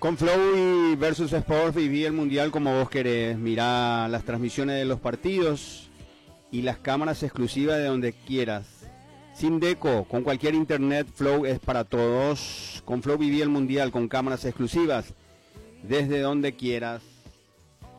Con Flow y Versus Sport viví el mundial como vos querés. Mirá las transmisiones de los partidos y las cámaras exclusivas de donde quieras. Sin deco, con cualquier internet, Flow es para todos. Con Flow viví el mundial con cámaras exclusivas desde donde quieras.